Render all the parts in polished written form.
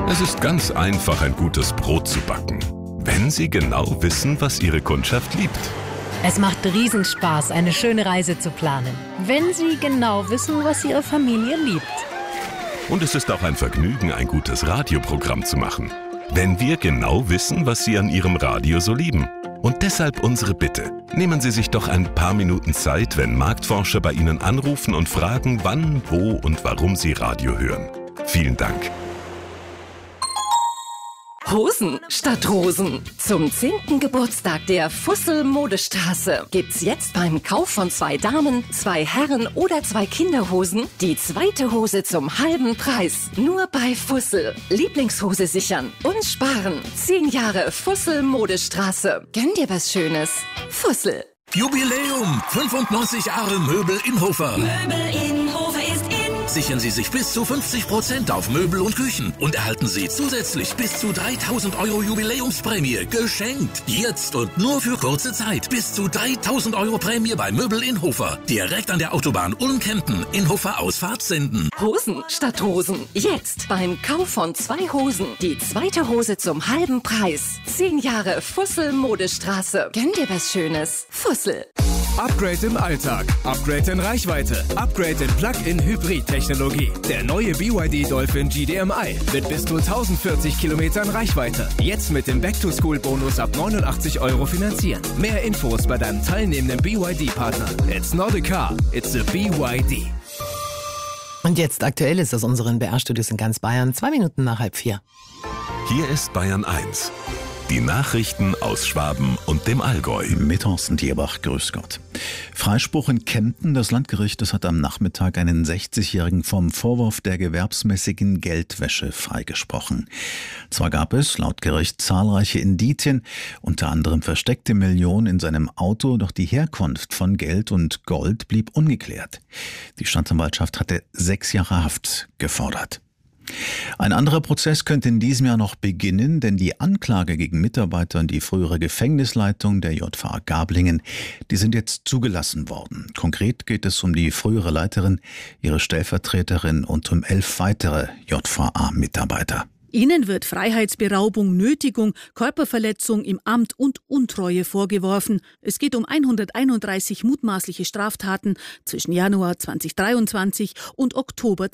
Es ist ganz einfach, ein gutes Brot zu backen, wenn Sie genau wissen, was Ihre Kundschaft liebt. Es macht Riesenspaß, eine schöne Reise zu planen, wenn Sie genau wissen, was Ihre Familie liebt. Und es ist auch ein Vergnügen, ein gutes Radioprogramm zu machen, wenn wir genau wissen, was Sie an Ihrem Radio so lieben. Und deshalb unsere Bitte: Nehmen Sie sich doch ein paar Minuten Zeit, wenn Marktforscher bei Ihnen anrufen und fragen, wann, wo und warum Sie Radio hören. Vielen Dank. Hosen statt Rosen. Zum 10. Geburtstag der Fussel Modestraße gibt's jetzt beim Kauf von 2 Damen, 2 Herren oder 2 Kinderhosen die zweite Hose zum halben Preis. Nur bei Fussel. Lieblingshose sichern und sparen. 10 Jahre Fussel Modestraße. Gönn dir was Schönes. Fussel. Jubiläum! 95 Jahre Möbel Inhofer. Möbel Inhofer ist in. Sichern Sie sich bis zu 50% auf Möbel und Küchen und erhalten Sie zusätzlich bis zu 3.000 € Jubiläumsprämie geschenkt. Jetzt und nur für kurze Zeit. Bis zu 3.000 € Prämie bei Möbel Inhofer. Direkt an der Autobahn Ulm-Kempten. Inhofer Ausfahrt Senden. Hosen statt Rosen. Jetzt beim Kauf von 2 Hosen die zweite Hose zum halben Preis. 10 Jahre Fussel Modestraße. Gönn dir was Schönes. Fussel. Upgrade im Alltag, Upgrade in Reichweite, Upgrade in Plug-in-Hybrid-Technologie. Der neue BYD Dolphin GDMI mit bis zu 1040 Kilometern Reichweite. Jetzt mit dem Back-to-School-Bonus ab 89 € finanzieren. Mehr Infos bei deinem teilnehmenden BYD-Partner. It's not a car, it's a BYD. Und jetzt Aktuelles aus unseren BR-Studios in ganz Bayern, 2 Minuten nach 3:30. Hier ist Bayern 1. Die Nachrichten aus Schwaben und dem Allgäu. Mit Thorsten Tierbach, grüß Gott. Freispruch in Kempten. Das Landgericht hat am Nachmittag einen 60-Jährigen vom Vorwurf der gewerbsmäßigen Geldwäsche freigesprochen. Zwar gab es laut Gericht zahlreiche Indizien, unter anderem versteckte Millionen in seinem Auto, doch die Herkunft von Geld und Gold blieb ungeklärt. Die Staatsanwaltschaft hatte 6 Jahre Haft gefordert. Ein anderer Prozess könnte in diesem Jahr noch beginnen, denn die Anklage gegen Mitarbeiter und die frühere Gefängnisleitung der JVA Gablingen, die sind jetzt zugelassen worden. Konkret geht es um die frühere Leiterin, ihre Stellvertreterin und um 11 weitere JVA-Mitarbeiter. Ihnen wird Freiheitsberaubung, Nötigung, Körperverletzung im Amt und Untreue vorgeworfen. Es geht um 131 mutmaßliche Straftaten zwischen Januar 2023 und Oktober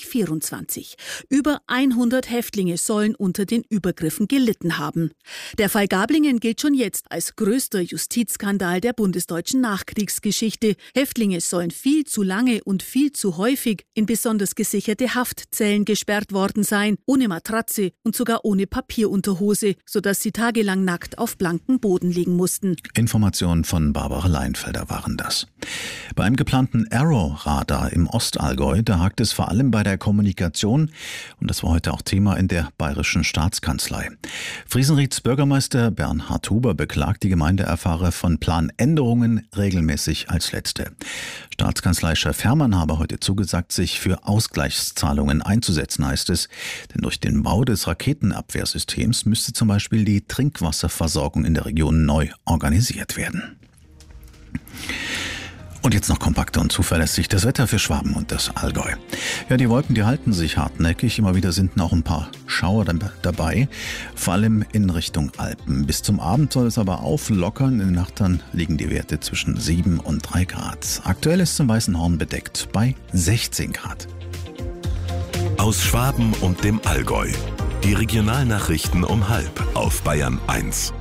2024. Über 100 Häftlinge sollen unter den Übergriffen gelitten haben. Der Fall Gablingen gilt schon jetzt als größter Justizskandal der bundesdeutschen Nachkriegsgeschichte. Häftlinge sollen viel zu lange und viel zu häufig in besonders gesicherte Haftzellen gesperrt worden sein, ohne Matratze und sogar ohne Papierunterhose, sodass sie tagelang nackt auf blankem Boden liegen mussten. Informationen von Barbara Leinfelder waren das. Bei einem geplanten Arrow-Radar im Ostallgäu, da hakt es vor allem bei der Kommunikation, und das war heute auch Thema in der Bayerischen Staatskanzlei. Friesenrieds Bürgermeister Bernhard Huber beklagt, die Gemeinde erfahre von Planänderungen regelmäßig als letzte. Staatskanzleichef Hermann habe heute zugesagt, sich für Ausgleichszahlungen einzusetzen, heißt es, denn durch den Bau des Raketenabwehrsystems müsste zum Beispiel die Trinkwasserversorgung in der Region neu organisiert werden. Und jetzt noch kompakter und zuverlässig das Wetter für Schwaben und das Allgäu. Ja, die Wolken, die halten sich hartnäckig. Immer wieder sind noch ein paar Schauer dabei, vor allem in Richtung Alpen. Bis zum Abend soll es aber auflockern. In der Nacht dann liegen die Werte zwischen 7 und 3 Grad. Aktuell ist zum Weißenhorn bedeckt bei 16 Grad. Aus Schwaben und dem Allgäu. Die Regionalnachrichten um 12:30 auf Bayern 1.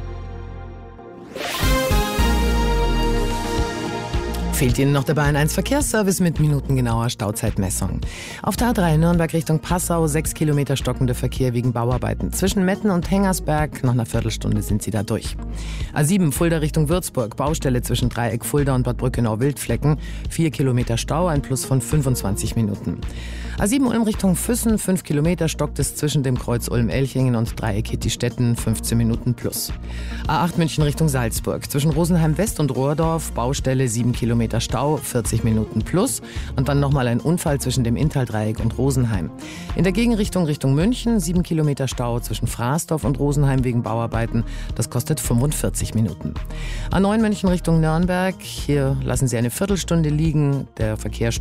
Fehlt Ihnen noch der Bayern 1 Verkehrsservice mit minutengenauer Stauzeitmessung. Auf der A3 Nürnberg Richtung Passau 6 Kilometer stockender Verkehr wegen Bauarbeiten. Zwischen Metten und Hengersberg nach einer Viertelstunde sind Sie da durch. A7 Fulda Richtung Würzburg, Baustelle zwischen Dreieck Fulda und Bad Brückenau-Wildflecken. 4 Kilometer Stau, ein Plus von 25 Minuten. A7 Ulm Richtung Füssen, 5 Kilometer stockt es zwischen dem Kreuz Ulm-Elchingen und Dreieck Hittistetten, 15 Minuten plus. A8 München Richtung Salzburg, zwischen Rosenheim West und Rohrdorf, Baustelle 7 Kilometer Stau, 40 Minuten plus. Und dann nochmal ein Unfall zwischen dem Inntal-Dreieck und Rosenheim. In der Gegenrichtung Richtung München, 7 Kilometer Stau zwischen Fraßdorf und Rosenheim wegen Bauarbeiten. Das kostet 45 Minuten. A9 München Richtung Nürnberg, hier lassen Sie eine Viertelstunde liegen. Der Verkehr